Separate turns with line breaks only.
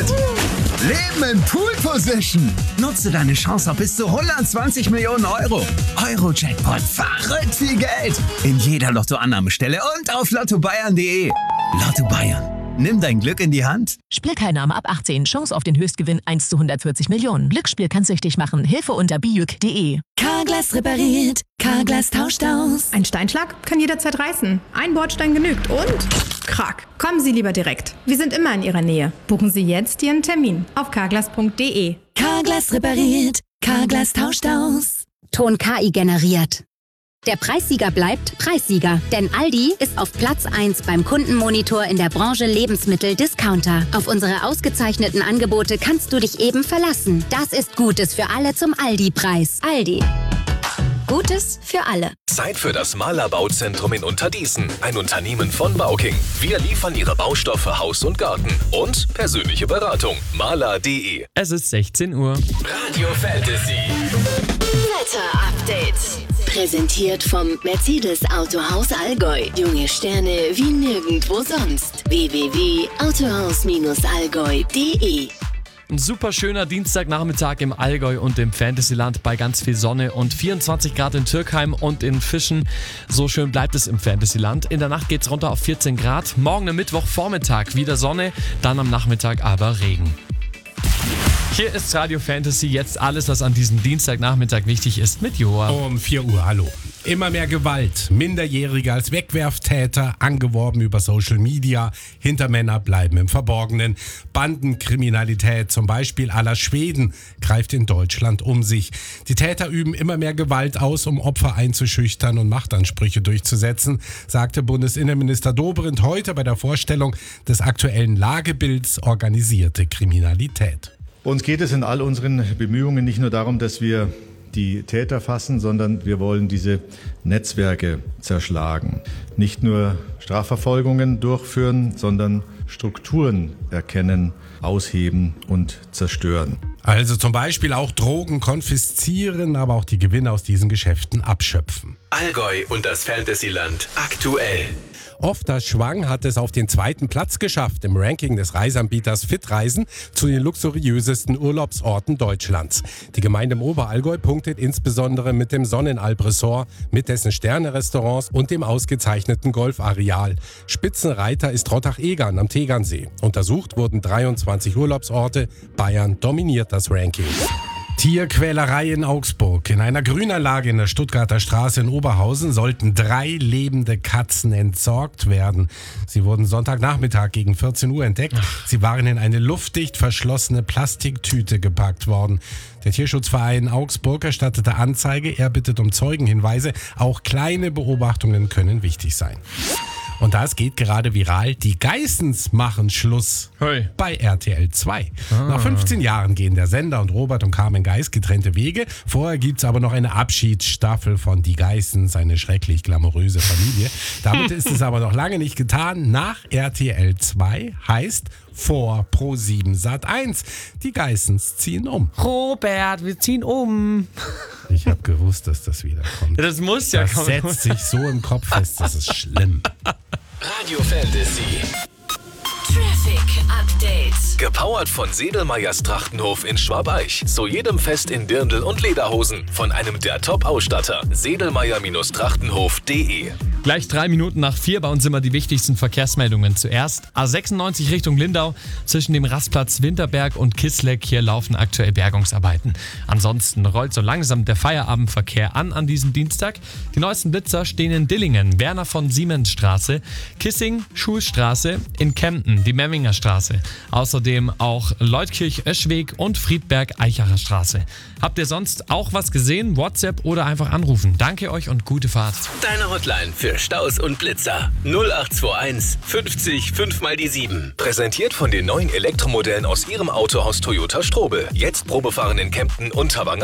Leben in Pool Position. Nutze deine Chance auf bis zu 120 Millionen Euro. Euro-Jackpot, verrückt viel Geld. In jeder Lottoannahmestelle und auf lottobayern.de. Lotto Bayern. Nimm dein Glück in die Hand.
Spielteilnahme ab 18. Chance auf den Höchstgewinn 1 zu 140 Millionen. Glücksspiel kann süchtig machen. Hilfe unter biuk.de.
Carglass repariert. Carglass tauscht aus.
Ein Steinschlag kann jederzeit reißen. Ein Bordstein genügt und Krack. Kommen Sie lieber direkt. Wir sind immer in Ihrer Nähe. Buchen Sie jetzt Ihren Termin auf carglass.de.
Carglass repariert. Carglass tauscht aus.
Ton KI generiert. Der Preissieger bleibt Preissieger, denn Aldi ist auf Platz 1 beim Kundenmonitor in der Branche Lebensmittel-Discounter. Auf unsere ausgezeichneten Angebote kannst du dich eben verlassen. Das ist Gutes für alle zum Aldi-Preis. Aldi. Gutes für alle.
Zeit für das Mahler Bauzentrum in Unterdießen. Ein Unternehmen von Bauking. Wir liefern Ihre Baustoffe Haus und Garten. Und persönliche Beratung. Mahler.de.
Es ist 16 Uhr.
Radio Fantasy.
Wetter-Update. Präsentiert vom Mercedes Autohaus Allgäu. Junge Sterne wie nirgendwo sonst. www.autohaus-allgäu.de.
Ein super schöner Dienstagnachmittag im Allgäu und im Fantasyland bei ganz viel Sonne und 24 Grad in Türkheim und in Fischen. So schön bleibt es im Fantasyland. In der Nacht geht's runter auf 14 Grad. Morgen am Mittwochvormittag wieder Sonne, dann am Nachmittag aber Regen. Hier ist Radio Fantasy, jetzt alles, was an diesem Dienstagnachmittag wichtig ist, mit Joa.
Um 4 Uhr, hallo. Immer mehr Gewalt, Minderjährige als Wegwerftäter, angeworben über Social Media, Hintermänner bleiben im Verborgenen. Bandenkriminalität, zum Beispiel à la Schweden, greift in Deutschland um sich. Die Täter üben immer mehr Gewalt aus, um Opfer einzuschüchtern und Machtansprüche durchzusetzen, sagte Bundesinnenminister Dobrindt heute bei der Vorstellung des aktuellen Lagebilds Organisierte Kriminalität.
Uns geht es in all unseren Bemühungen nicht nur darum, dass wir die Täter fassen, sondern wir wollen diese Netzwerke zerschlagen. Nicht nur Strafverfolgungen durchführen, sondern Strukturen erkennen, ausheben und zerstören.
Also zum Beispiel auch Drogen konfiszieren, aber auch die Gewinne aus diesen Geschäften abschöpfen.
Allgäu und das Fantasyland aktuell.
Ofter Schwang hat es auf den 2. Platz geschafft im Ranking des Reiseanbieters Fitreisen zu den luxuriösesten Urlaubsorten Deutschlands. Die Gemeinde im Oberallgäu punktet insbesondere mit dem Sonnenalp-Resort, mit dessen Sterne-Restaurants und dem ausgezeichneten Golfareal. Spitzenreiter ist Rottach-Egern am Tegernsee. Untersucht wurden 23 Urlaubsorte. Bayern dominiert das Ranking. Tierquälerei in Augsburg. In einer Grünanlage in der Stuttgarter Straße in Oberhausen sollten 3 lebende Katzen entsorgt werden. Sie wurden Sonntagnachmittag gegen 14 Uhr entdeckt. Sie waren in eine luftdicht verschlossene Plastiktüte gepackt worden. Der Tierschutzverein Augsburg erstattete Anzeige. Er bittet um Zeugenhinweise. Auch kleine Beobachtungen können wichtig sein. Und das geht gerade viral. Die Geissens machen Schluss bei RTL 2. Nach 15 Jahren gehen der Sender und Robert und Carmen Geiss getrennte Wege. Vorher gibt's aber noch eine Abschiedsstaffel von Die Geissens, eine schrecklich glamouröse Familie. Damit ist es aber noch lange nicht getan. Nach RTL 2 heißt vor Pro7 Sat1. Die Geissens ziehen um.
Robert, wir ziehen um.
Ich habe gewusst, dass das wieder kommt.
Das muss ja kommen.
Das setzt sich so im Kopf fest, das ist schlimm.
Radio Fantasy.
Traffic Update.
Gepowert von Sedelmeyers Trachtenhof in Schwabeich. Zu jedem Fest in Dirndl und Lederhosen. Von einem der Top-Ausstatter. Sedelmeyer-Trachtenhof.de.
Gleich 3 Minuten nach 4 bei uns immer die wichtigsten Verkehrsmeldungen. Zuerst A96 Richtung Lindau. Zwischen dem Rastplatz Winterberg und Kisleck. Hier laufen aktuell Bergungsarbeiten. Ansonsten rollt so langsam der Feierabendverkehr an diesem Dienstag. Die neuesten Blitzer stehen in Dillingen, Werner von Siemens Straße, Kissing, Schulstraße, in Kempten, die Memminger Straße. Außerdem auch Leutkirch, Öschweg und Friedberg-Eichacher Straße. Habt ihr sonst auch was gesehen? WhatsApp oder einfach anrufen. Danke euch und gute Fahrt.
Deine Hotline für Staus und Blitzer 0821 50 5 mal die 7. Präsentiert von den neuen Elektromodellen aus Ihrem Autohaus Toyota Strobel. Jetzt Probefahren in Kempten und Stavanger.